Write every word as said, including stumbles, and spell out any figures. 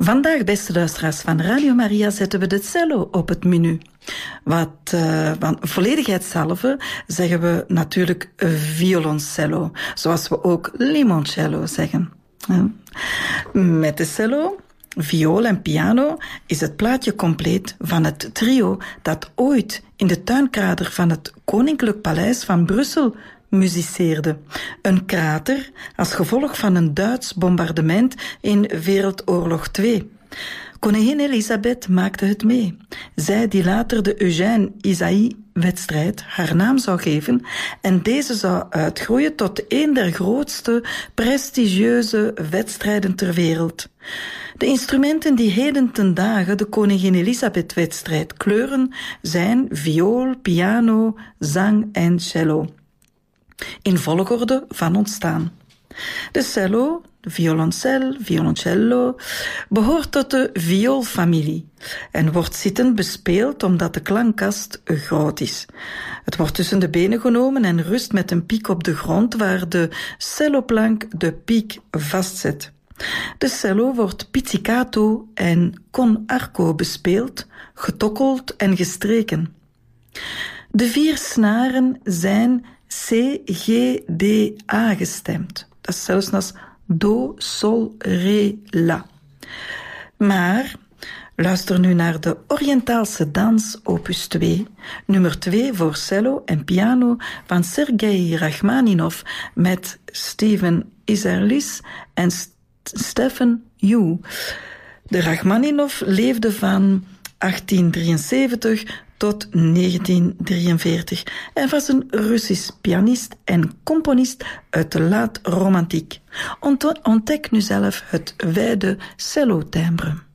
Vandaag, beste luisteraars van Radio Maria, zetten we de cello op het menu. Wat uh, van volledigheidshalve zeggen we natuurlijk violoncello, zoals we ook limoncello zeggen. Ja. Met de cello, viool en piano is het plaatje compleet van het trio dat ooit in de tuinkrater van het Koninklijk Paleis van Brussel musiceerde. Een krater als gevolg van een Duits bombardement in Wereldoorlog twee. Koningin Elisabeth maakte het mee. Zij die later de Eugène Isaïe-wedstrijd haar naam zou geven en deze zou uitgroeien tot een der grootste prestigieuze wedstrijden ter wereld. De instrumenten die heden ten dagen de Koningin Elisabeth-wedstrijd kleuren zijn viool, piano, zang en cello. In volgorde van ontstaan. De cello, de violoncel, violoncello, behoort tot de vioolfamilie en wordt zittend bespeeld omdat de klankkast groot is. Het wordt tussen de benen genomen en rust met een piek op de grond waar de celloplank de piek vastzet. De cello wordt pizzicato en con arco bespeeld, getokkeld en gestreken. De vier snaren zijn C, G, D, A gestemd. Dat is zelfs als do, sol, re, la. Maar luister nu naar de Oriëntaalse dans opus twee, nummer twee voor cello en piano van Sergei Rachmaninov met Steven Isserlis en St- Stephen Yu. De Rachmaninov leefde van achttien drieënzeventig tot negentien drieënveertig en was een Russisch pianist en componist uit de laat romantiek. Ont- ontdek nu zelf het wijde cello-timbre.